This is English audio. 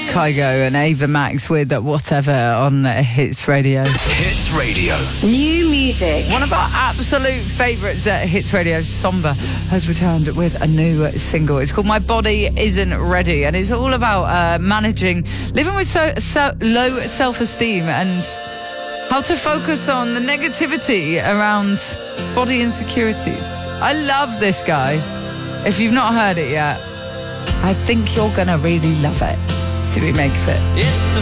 Kygo and Ava Max with Whatever on Hits Radio. Hits Radio. New music. One of our absolute favourites at Hits Radio, Somber, has returned with a new single. It's called My Body Isn't Ready, and it's all about living with so low self-esteem and how to focus on the negativity around body insecurities. I love this guy. If you've not heard it yet, I think you're going to really love it. See what we make of it. It's the